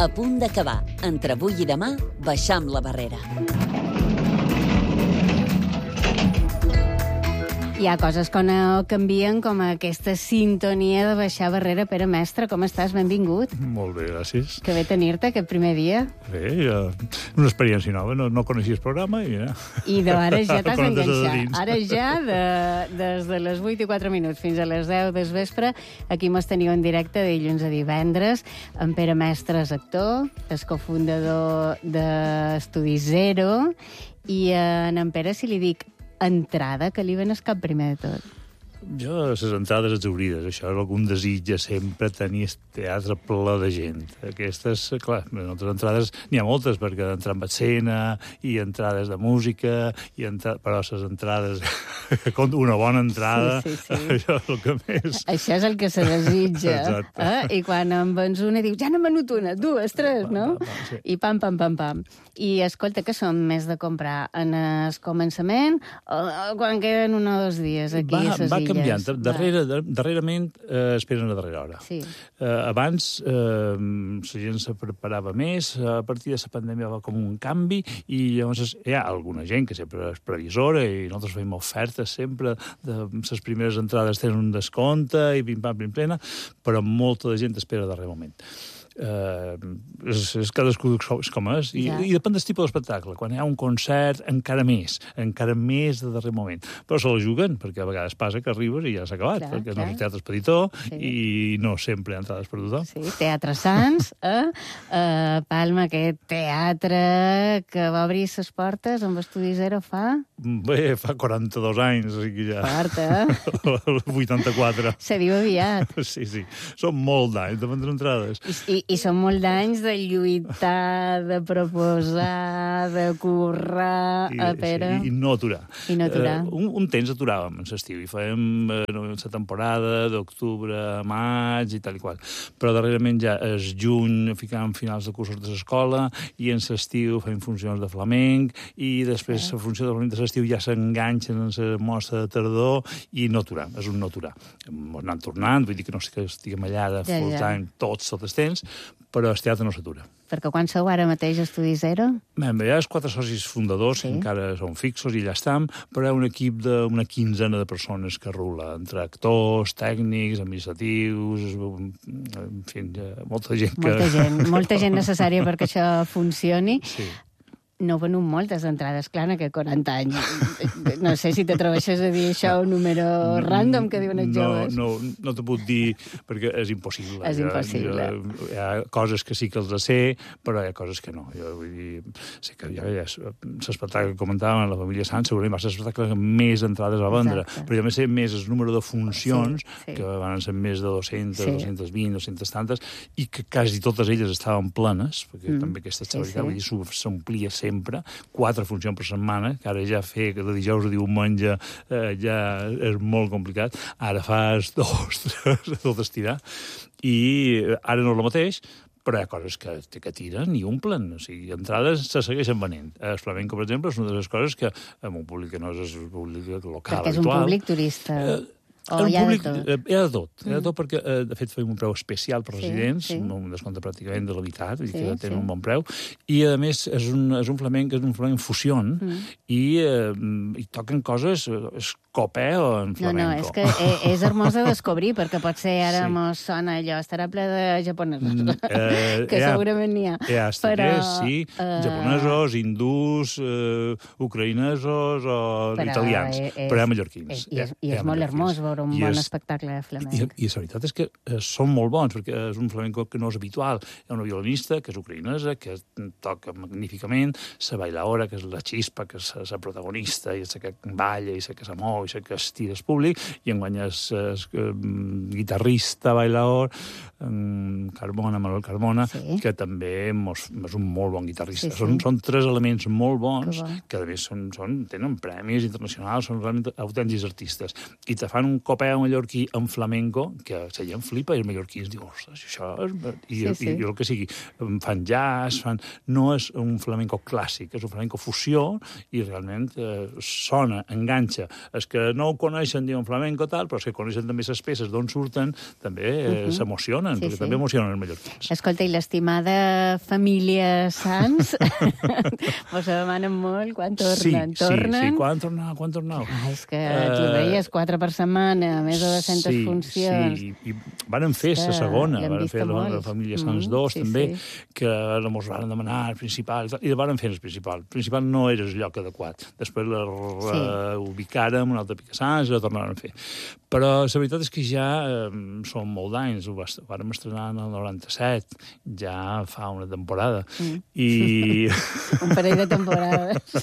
A punt d'acabar. Entre avui i demà, baixam la barrera. Hi ha coses que no canvien, com aquesta sintonia de baixar barrera. Pere Mestre, com estàs? Benvingut. Molt bé, gràcies. Que bé tenir-te aquest primer dia. Bé, una experiència nova, no coneixia el programa i mira... I ara ja t'has enganxat. Ara ja, des de les 8 i 4 minuts fins a les 10 del vespre, aquí mos teniu en directe de dilluns a divendres. En Pere Mestre és actor, és cofundador d'Estudi Zero, i en Pere, si li dic entrada, que li ven el cap primer de tot? Jo, les entrades exaurides, això és algun desitja sempre, tenir el teatre ple de gent. Aquestes, clar, altres entrades n'hi ha moltes, perquè entrar en escena, i entrades de música, però les entrades, una bona entrada, sí. això és el que més... Això és el que se desitja. Exacte. I quan en vens una, dius, ja n'hem venut una, dues, tres, no? Sí. I pam. I escolta, que són més de comprar en el començament o quan queden 1 o 2 dies aquí a les illes? Canviant. Darrerament esperen a darrera hora. Sí. Abans la gent se preparava més, a partir de la pandèmia va com un canvi, i llavors hi ha alguna gent que sempre és previsora i nosaltres fem ofertes sempre, les primeres entrades tenen un descompte i pim-pam, pim-plena, però molta de gent espera a darrer moment. És cadascú com és, i depèn del tipus d'espectacle. Quan hi ha un concert, encara més de darrer moment. Però se la juguen, perquè a vegades passa que arribes i ja s'ha acabat, perquè no és teatre petitó i no sempre hi ha entrades per tothom. Sí, Teatre Sants, Palma, aquest teatre que va obrir les portes amb Estudi Zero fa... Bé, fa 42 anys, o sigui ja... Fort, 84. Se diu aviat. Sí. Són molt d'anys de vendre entrades. I són molt d'anys de lluitar, de proposar, de currar, Pere. I no aturar. Un temps aturàvem en l'estiu i fèiem la temporada d'octubre a maig i tal i qual. Però darrerament ja és juny, ficàvem finals de cursos de l'escola, i en l'estiu fèiem funcions de flamenc, i després la funció de flamenc de l'estiu ja s'enganxen en la mostra de tardor, i no aturar, és un no aturar. Ens anant tornant, vull dir que no sé que estiguem allà de full time tots els temps, però el teatre no s'atura. Perquè quan sou ara mateix a Estudi Zero? Hi ha 4 socis fundadors, que encara són fixos i allà estem, però hi ha un equip d'una 15 de persones que rula, entre actors, tècnics, administratius, en fi, molta gent que... Molta gent necessària perquè això funcioni. Sí. No heu venut moltes entrades, clar, en aquests 40 anys. No sé si t'atreveixes a dir això, un número random que diuen els joves. No t'ho puc dir, perquè és impossible. És impossible. Hi ha coses que sí que els sé, però hi ha coses que no. Jo vull dir, sé que ja l'espectacle que comentàvem, la família Sant, segurament va ser l'espectacle que més entrades va vendre, però jo sé més el número de funcions, que van ser més de 200, 220, 200 tantes, i que quasi totes elles estaven plenes, perquè també aquesta xaveritat, vull dir, s'omplia sempre, 4 funcions per setmana, que ara ja fer de dijous a diumenge ja és molt complicat. Ara fas 2, 3, tot estirar. I ara no és el mateix, però hi ha coses que tiren i omplen. O sigui, entrades se segueixen venent. El flamenco, per exemple, és una de les coses que amb un públic que no és el públic local habitual... Perquè és un públic turista... Hi ha de tot, perquè de fet fem un preu especial per residents, un descompte pràcticament de la meitat, que tenen un bon preu, i a més és un flamenc fusió, i toquen coses, és copeo en flamenco. No, és que és hermós de descobrir, perquè potser ara mos sona allò, estarà ple de japonesos, que segurament n'hi ha. Hi ha estrangers, sí, japonesos, hindús, ucraïnesos o italians, però hi ha mallorquins. I és molt hermós veure un bon espectacle de flamenc. I la veritat és que són molt bons, perquè és un flamenco que no és habitual. Hi ha una violinista, que és ucraïnesa, que toca magníficament, la bailaora, que és la xispa, que és la protagonista, i és la que balla, i és la que s'amou, i és la que estira el públic, i enguany és guitarrista, bailaor, Manuel Carmona, que també és un molt bon guitarrista. Són 3 elements molt bons, que a més tenen premis internacionals, són realment autèntics artistes. I te fan un copeu mallorquí en flamenco, que la gent flipa, i els mallorquins diuen, ostres, això és... I el que sigui, fan jazz, no és un flamenco clàssic, és un flamenco fusió, i realment sona, enganxa. Els que no ho coneixen diuen flamenco tal, però els que coneixen també les peces d'on surten també s'emocionen, perquè també emociona funcionen els mallorquins. Escolta, i l'estimada família Sans vos demanen molt quan tornen. Sí, quan tornau? És que tu deies 4 per setmana, més de 200 funcions. Sí, i van fer la segona, van fer la família Sans 2, també, que mos van demanar el principal, i van fer el principal. El principal no era el lloc adequat. Després la ubicàrem una altra pica Sans i la tornàrem a fer. Però la veritat és que ja són molt d'anys, ho vàrem estrenar en el 97, ja fa una temporada. I... un parell de temporades.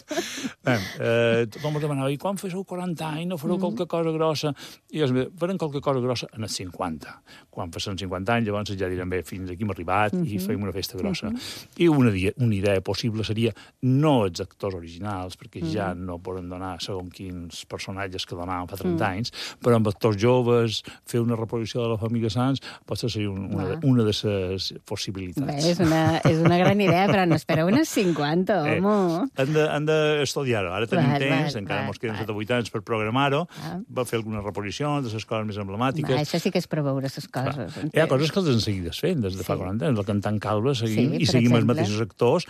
Tothom ens demanava, i quan feu 40 anys no fareu qualque cosa grossa? I farem qualque cosa grossa en els 50. Quan passen 50 anys, llavors ja direm, bé, fins aquí hem arribat i fem una festa grossa. I una idea possible seria no els actors originals, perquè ja no poden donar segons quins personatges que donaven fa 30 anys, però amb actors joves, fer una reproducció de la família Sans, potser seria una de les possibilitats. Bé, és una gran idea, però no espereu unes 50, home. Hem d'estudiar-ho. Ara tenim temps, encara ens queden 7 o 8 anys per programar-ho, va fer algunes reproduccions de les coses més emblemàtiques. Això sí que és preveure les coses. Hi ha coses que els hem seguit fent des de fa 40 anys. El cantant Calva i seguim els mateixos actors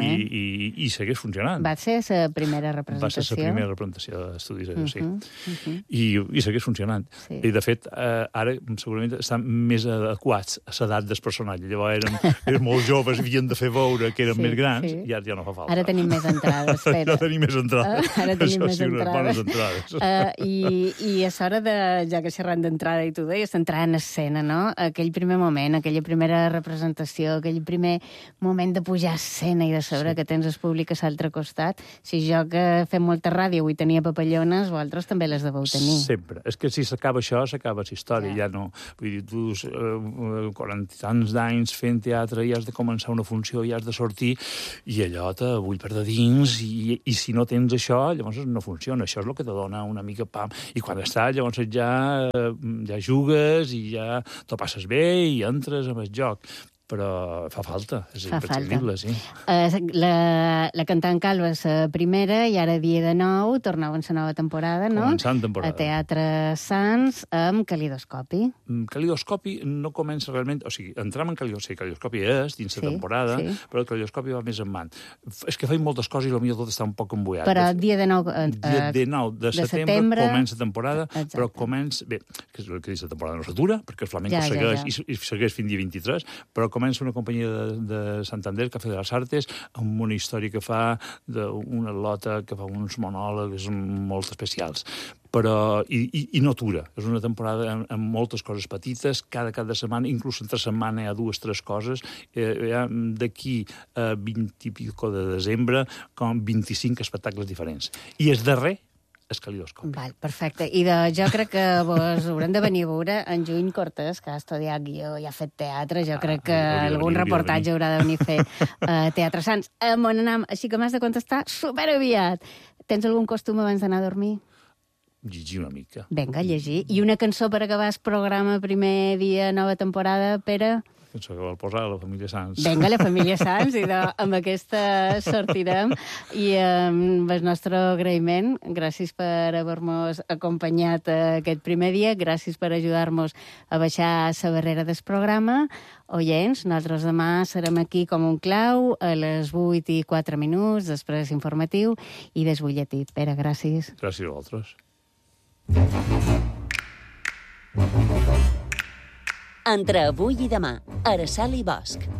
i segueix funcionant. Va ser la primera representació? Va ser la primera representació d'estudis, sí. I segueix funcionant. I, de fet, ara segurament estan més adequats a l'edat del personatge. Llavors érem molt joves, havien de fer veure que érem més grans, i ara ja no fa falta. Ara tenim més entrades, espera. Ara tenim més entrades. Ara tenim més entrades. I és hora de, ja que xerrant d'entrada i tu deies, entrar en escena, no? Aquell primer moment, aquella primera representació, aquell primer moment de pujar a escena i de saber que tens el públic a l'altre costat. Si jo, que fem molta ràdio, avui tenia papallones, vosaltres també les deveu tenir. Sempre. És que si s'acaba això, s'acaba la història. Ja no... Vull dir, tu 40 i tants d'anys fent teatre i has de començar una funció i has de sortir i allò te vull per de dins i si no tens això, llavors no funciona. Això és el que te dona una mica pam. I quan estàs, llavors ja jugues i ja t'ho passes bé i entres en el joc. Però fa falta, és imprescindible, sí. La cantant Calva és la primera i ara dia de nou tornau en la nova temporada, no? Començant temporada. A Teatre Sans amb Calidoscopi. Calidoscopi no comença realment... O sigui, entram en Calidoscopi és dins la temporada, però el Calidoscopi va més en man. És que feim moltes coses i potser tot està un poc embuiat. Però dia de nou... Dia de 9 de setembre comença temporada, però comença... Bé, que és el que dius, la temporada no s'atura, perquè el flamenco segueix i segueix fins dia 23, però comença una companyia de Santander, Café de les Artes, amb una història que fa d'una lota que fa uns monòlegs molt especials. Però, i no atura. És una temporada amb moltes coses petites, cada cap de setmana, inclús entre setmana hi ha 2 o 3 coses. D'aquí a 20 i pico de desembre, com 25 espectacles diferents. I és darrer el Calidoscopi. Val, perfecte. I jo crec que vos haurem de venir a veure en Juny Cortés, que ha estudiat guió i ha fet teatre. Jo crec que algun reportatge haurà de venir a fer Teatre Sans. On anem? Així que m'has de contestar superaviat. Tens algun costum abans d'anar a dormir? Llegir una mica. Vinga, llegir. I una cançó per acabar el programa primer dia, nova temporada, Pere? Penso que vol posar la família Sans. Vinga, la família Sans, i amb aquesta sortirem. I amb el nostre agraïment, gràcies per haver-nos acompanyat aquest primer dia, gràcies per ajudar-nos a baixar la barrera del programa. Oients, nosaltres demà serem aquí com un clau a les 8:04, després informatiu i des butlletí. Pere, gràcies. Gràcies a vosaltres. Entre avui i demà, Araceli Bosch.